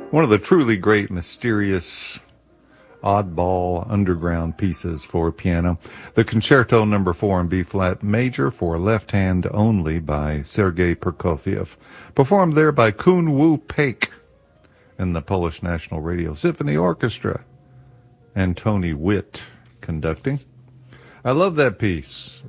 One of the truly great, mysterious, oddball, underground pieces for piano. The Concerto No. 4 in B-flat major for left hand only by Sergei Prokofiev. Performed there by Koen Woo-Peik and the Polish National Radio Symphony Orchestra. And Tony Witt conducting. I love that piece.